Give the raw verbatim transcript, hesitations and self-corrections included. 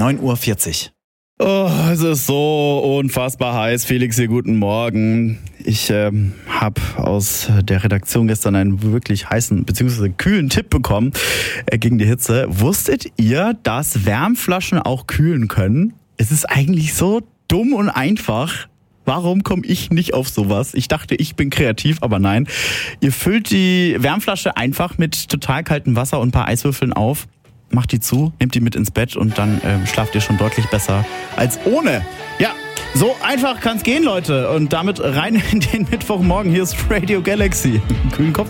neun Uhr vierzig. Oh, es ist so unfassbar heiß. Felix hier, guten Morgen. Ich ähm, habe aus der Redaktion gestern einen wirklich heißen bzw. kühlen Tipp bekommen äh, gegen die Hitze. Wusstet ihr, dass Wärmflaschen auch kühlen können? Es ist eigentlich so dumm und einfach. Warum komme ich nicht auf sowas? Ich dachte, ich bin kreativ, aber nein. Ihr füllt die Wärmflasche einfach mit total kaltem Wasser und ein paar Eiswürfeln auf. Macht die zu, nehmt die mit ins Bett und dann ähm, schlaft ihr schon deutlich besser als ohne. Ja, so einfach kann's gehen, Leute. Und damit rein in den Mittwochmorgen. Hier ist Radio Galaxy. Kühlen Kopf.